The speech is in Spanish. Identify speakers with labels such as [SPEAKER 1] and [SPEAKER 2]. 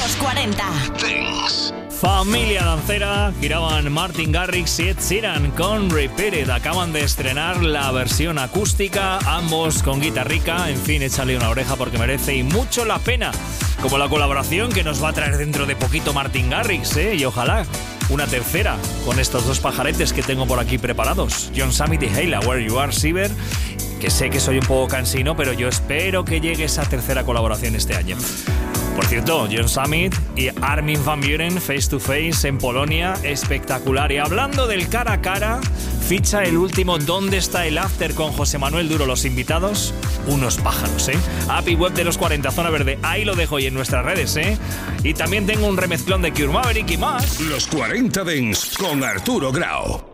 [SPEAKER 1] Los 40
[SPEAKER 2] Dance.
[SPEAKER 3] Familia dancera, giraban Martin Garrix y Ed Sheeran con Repeated. Acaban de estrenar la versión acústica, ambos con guitarrica. En fin, échale una oreja porque merece y mucho la pena. Como la colaboración que nos va a traer dentro de poquito Martin Garrix, y ojalá una tercera con estos dos pajaretes que tengo por aquí preparados. John Summit y Hayla, Where You Are, Siever. Que sé que soy un poco cansino, pero yo espero que llegue esa tercera colaboración este año. Por cierto, John Summit y Armin van Buuren, Face to Face en Polonia, espectacular. Y hablando del cara a cara, ficha el último ¿Dónde está el after? Con José Manuel Duro, los invitados, unos pájaros, API web de los 40, Zona Verde, ahí lo dejo y en nuestras redes, Y también tengo un remezclón de Cure Maverick y más.
[SPEAKER 2] Los 40 Dance con Arturo Grau.